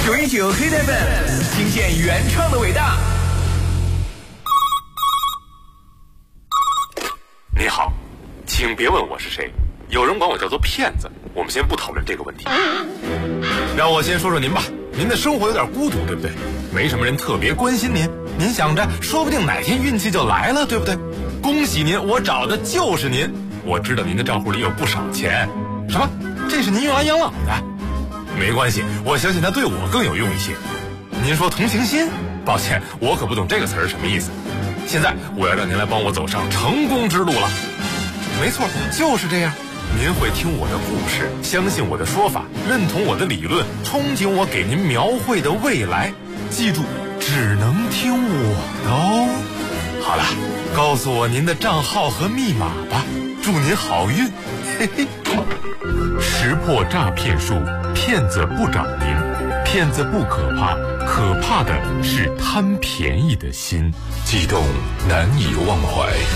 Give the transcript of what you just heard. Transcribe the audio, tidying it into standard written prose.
919黑带粉，听见原创的伟大。 你好，请别问我是谁，有人管我叫做骗子。我们先不讨论这个问题，让我先说说您吧。您的生活有点孤独，对不对？没什么人特别关心您，您想着说不定哪天运气就来了，对不对？恭喜您，我找的就是您。我知道您的账户里有不少钱。什么？这是您用来养老的？没关系，我相信它对我更有用一些。您说同情心？抱歉，我可不懂这个词儿什么意思。现在我要让您来帮我走上成功之路了。没错，就是这样。您会听我的故事，相信我的说法，认同我的理论，憧憬我给您描绘的未来。记住，只能听我的哦。好了，告诉我您的账号和密码吧，祝您好运。嘿嘿。识破诈骗术，骗子不找您。骗子不可怕，可怕的是贪便宜的心。激动难以忘怀，